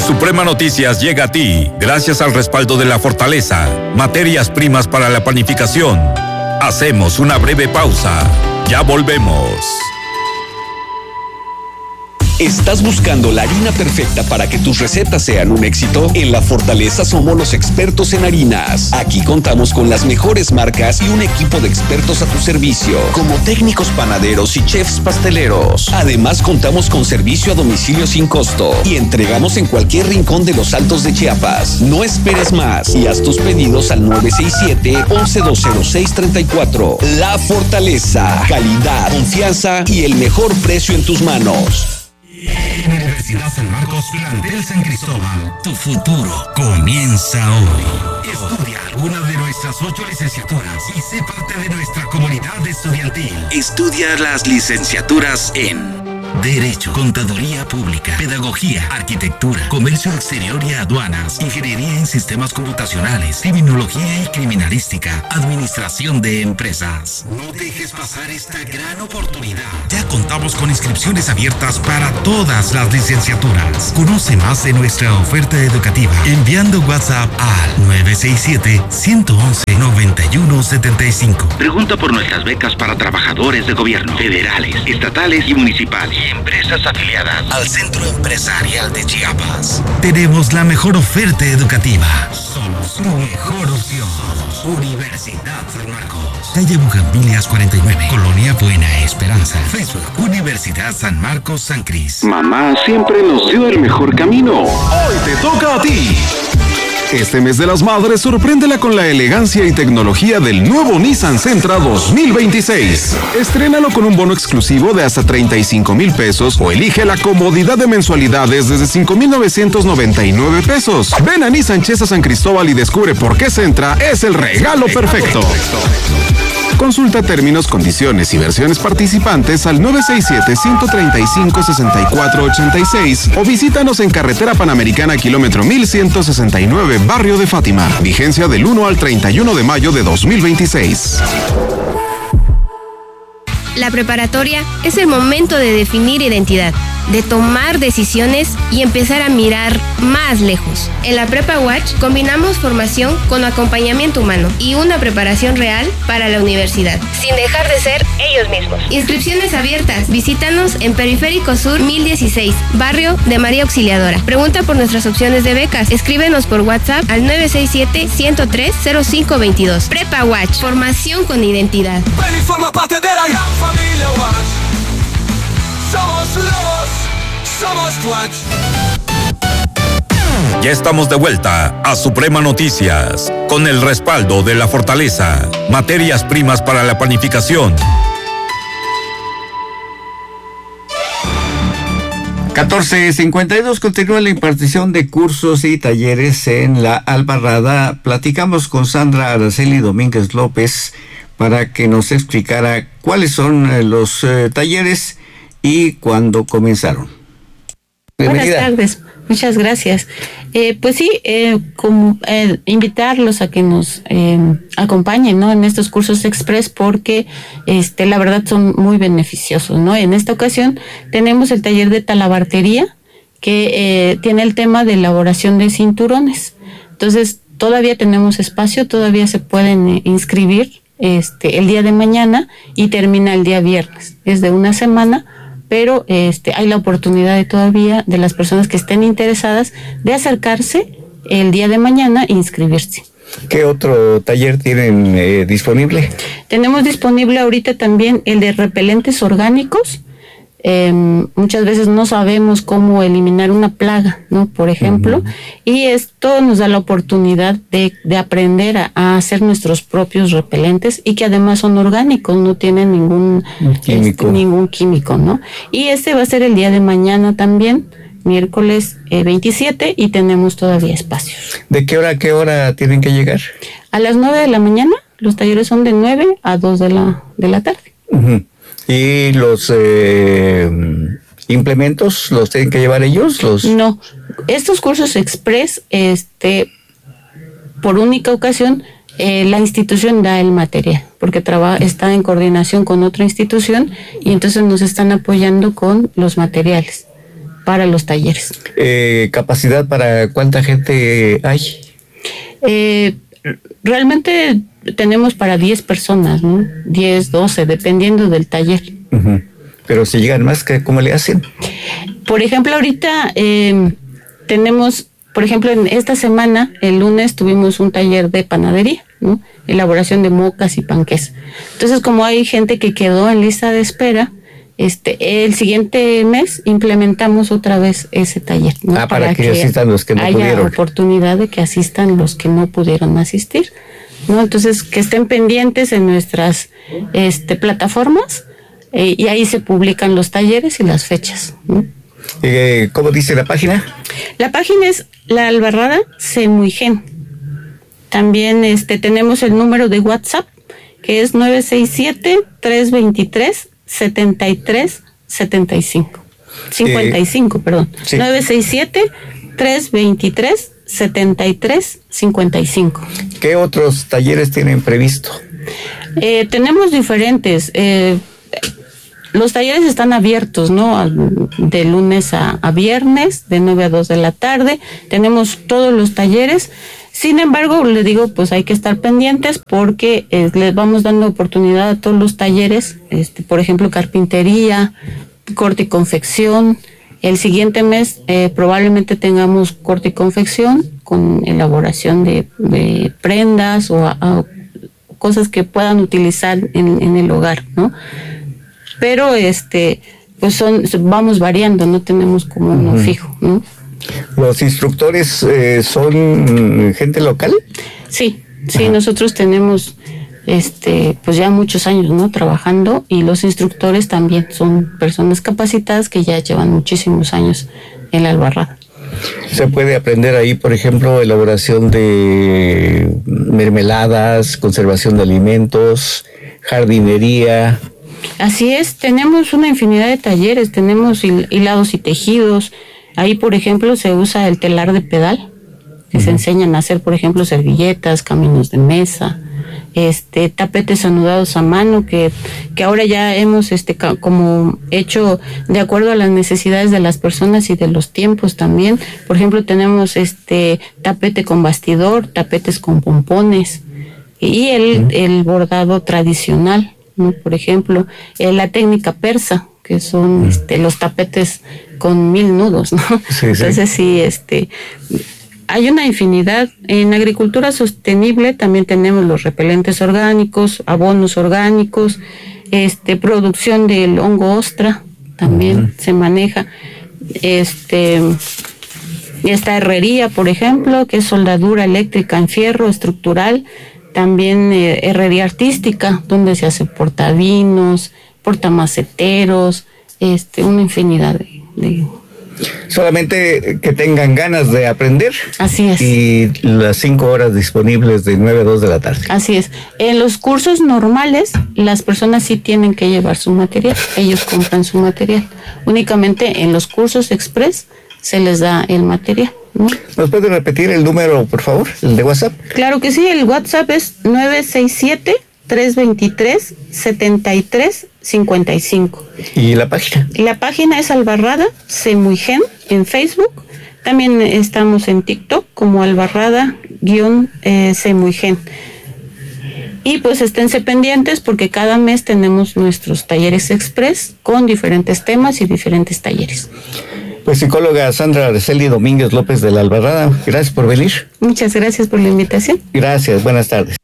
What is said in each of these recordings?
Suprema Noticias llega a ti gracias al respaldo de La Fortaleza, materias primas para la panificación. Hacemos una breve pausa. Ya volvemos. ¿Estás buscando la harina perfecta para que tus recetas sean un éxito? En La Fortaleza somos los expertos en harinas. Aquí contamos con las mejores marcas y un equipo de expertos a tu servicio, como técnicos panaderos y chefs pasteleros. Además, contamos con servicio a domicilio sin costo y entregamos en cualquier rincón de los Altos de Chiapas. No esperes más y haz tus pedidos al 967-11-206-34. La Fortaleza, calidad, confianza y el mejor precio en tus manos. Universidad San Marcos, plantel San Cristóbal. Tu futuro comienza hoy. Estudia alguna de nuestras 8 licenciaturas y sé parte de nuestra comunidad estudiantil. Estudia las licenciaturas en Derecho, Contaduría Pública, Pedagogía, Arquitectura, Comercio Exterior y Aduanas, Ingeniería en Sistemas Computacionales, Criminología y Criminalística, Administración de Empresas. No dejes pasar esta gran oportunidad. Ya contamos con inscripciones abiertas para todas las licenciaturas. Conoce más de nuestra oferta educativa enviando WhatsApp al 967-111-9175. Pregunta por nuestras becas para trabajadores de gobierno, federales, estatales y municipales. Empresas afiliadas al Centro Empresarial de Chiapas. Tenemos la mejor oferta educativa. Somos tu mejor opción. Universidad San Marcos. Calle Bugambilias 49, Colonia Buena Esperanza. Facebook, Universidad San Marcos San Cris. Mamá siempre nos dio el mejor camino. Hoy te toca a ti. Este mes de las madres, sorpréndela con la elegancia y tecnología del nuevo Nissan Sentra 2026. Estrénalo con un bono exclusivo de hasta 35,000 pesos o elige la comodidad de mensualidades desde 5,999 pesos. Ven a Nissan Chesa San Cristóbal y descubre por qué Sentra es el regalo perfecto. Consulta términos, condiciones y versiones participantes al 967-135-6486 o visítanos en Carretera Panamericana kilómetro 1169, Barrio de Fátima. Vigencia del 1 al 31 de mayo de 2026. La preparatoria es el momento de definir identidad, de tomar decisiones y empezar a mirar más lejos. En la Prepa Watch combinamos formación con acompañamiento humano y una preparación real para la universidad, sin dejar de ser ellos mismos. Inscripciones abiertas. Visítanos en Periférico Sur 1016, barrio de María Auxiliadora. Pregunta por nuestras opciones de becas. Escríbenos por WhatsApp al 967-103-0522. Prepa Watch, formación con identidad. Ven y forma parte de la gran familia Watch. Somos Watch. Ya estamos de vuelta a Suprema Noticias con el respaldo de La Fortaleza, materias primas para la panificación. 14:52, continúa la impartición de cursos y talleres en la Albarrada. Platicamos con Sandra Araceli Domínguez López para que nos explicara cuáles son los talleres y cuándo comenzaron. Bienvenida. Buenas tardes, muchas gracias. Pues sí, invitarlos a que nos acompañen, ¿no?, en estos cursos express porque la verdad son muy beneficiosos, ¿no? En esta ocasión tenemos el taller de talabartería que tiene el tema de elaboración de cinturones. Entonces, todavía tenemos espacio, todavía se pueden inscribir el día de mañana y termina el día viernes. Es de una semana, pero hay la oportunidad todavía de las personas que estén interesadas de acercarse el día de mañana e inscribirse. ¿Qué otro taller tienen disponible? Tenemos disponible ahorita también el de repelentes orgánicos. Muchas veces no sabemos cómo eliminar una plaga, ¿no? Por ejemplo, y esto nos da la oportunidad de aprender a hacer nuestros propios repelentes y que además son orgánicos, no tienen ningún químico, ¿no? Y va a ser el día de mañana también, miércoles 27, y tenemos todavía espacios. ¿De qué hora a qué hora tienen que llegar? A las 9 de la mañana, los talleres son de 9 a 2 de la tarde. ¿Y los implementos los tienen que llevar ellos? No, estos cursos express, por única ocasión, la institución da el material, porque está en coordinación con otra institución y entonces nos están apoyando con los materiales. para los talleres. ¿Capacidad para cuánta gente hay? Realmente tenemos para 10 personas, ¿no? 10, 12, dependiendo del taller. Uh-huh. Pero si llegan más, ¿cómo le hacen? Por ejemplo, ahorita tenemos, por ejemplo, en esta semana, el lunes tuvimos un taller de panadería, ¿no? Elaboración de mocas y panqués. Entonces, como hay gente que quedó en lista de espera, el siguiente mes implementamos otra vez ese taller, ¿no? Para que asistan los que no haya pudieron. Oportunidad de que asistan los que no pudieron asistir, ¿no? Entonces, que estén pendientes en nuestras plataformas, y ahí se publican los talleres y las fechas, ¿no? ¿Cómo dice la página? La página es La Albarrada Semuigen. También tenemos el número de WhatsApp, que es 967-323-7375. 55, perdón. Sí. 967-323-7355. ¿Qué otros talleres tienen previsto? Tenemos diferentes. Los talleres están abiertos, ¿no? De lunes a viernes, de 9 a 2 de la tarde. Tenemos todos los talleres. Sin embargo, le digo, pues hay que estar pendientes porque les vamos dando oportunidad a todos los talleres, por ejemplo, carpintería, corte y confección. El siguiente mes probablemente tengamos corte y confección con elaboración de prendas o cosas que puedan utilizar en el hogar, ¿no? Pero pues vamos variando, no tenemos como uno fijo, ¿no? ¿Los instructores son gente local? Sí, nosotros tenemos pues ya muchos años, ¿no? Trabajando, y los instructores también son personas capacitadas que ya llevan muchísimos años en la Albarrada. Se puede aprender ahí, por ejemplo, elaboración de mermeladas, conservación de alimentos, jardinería. Así es, tenemos una infinidad de talleres, tenemos hilados y tejidos. Ahí, por ejemplo, se usa el telar de pedal, que se enseñan a hacer, por ejemplo, servilletas, caminos de mesa, tapetes anudados a mano, que ahora ya hemos como hecho de acuerdo a las necesidades de las personas y de los tiempos también. Por ejemplo, tenemos tapete con bastidor, tapetes con pompones y el bordado tradicional, ¿no? Por ejemplo, la técnica persa, que son los tapetes con 1000 nudos, ¿no? Sí, entonces sí, hay una infinidad. En agricultura sostenible también tenemos los repelentes orgánicos, abonos orgánicos, producción del hongo ostra también se maneja. Esta herrería, por ejemplo, que es soldadura eléctrica en fierro estructural, también herrería artística, donde se hace portavinos, portamaceteros, una infinidad de... Solamente que tengan ganas de aprender. Así es. Y las 5 horas disponibles de 9 a 2 de la tarde. Así es. En los cursos normales, las personas sí tienen que llevar su material. Ellos compran su material. Únicamente en los cursos express se les da el material, ¿no? ¿Nos puede repetir el número, por favor, el de WhatsApp? Claro que sí, el WhatsApp es 967-323-7355. ¿Y la página? La página es Albarrada Semuigen en Facebook. También estamos en TikTok como Albarrada-Semuigen. Y pues esténse pendientes porque cada mes tenemos nuestros talleres express con diferentes temas y diferentes talleres. Pues psicóloga Sandra Araceli Domínguez López de la Albarrada, gracias por venir. Muchas gracias por la invitación. Gracias, buenas tardes.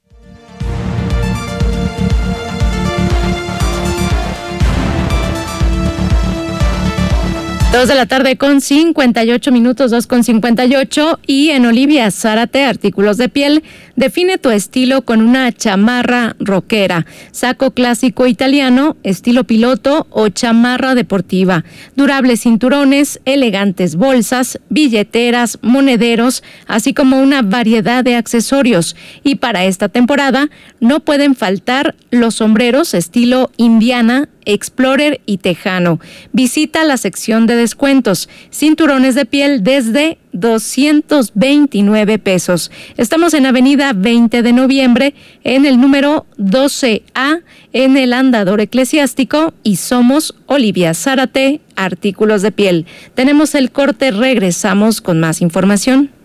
2 de la tarde con 58 minutos, 2:58, y en Olivia Zárate, artículos de piel, define tu estilo con una chamarra rockera, saco clásico italiano, estilo piloto o chamarra deportiva, durables cinturones, elegantes bolsas, billeteras, monederos, así como una variedad de accesorios. Y para esta temporada no pueden faltar los sombreros estilo indiana Explorer y Tejano. Visita la sección de descuentos. Cinturones de piel desde 229 pesos. Estamos en Avenida 20 de Noviembre, en el número 12A, en el Andador Eclesiástico, y somos Olivia Zárate, artículos de piel. Tenemos el corte, regresamos con más información.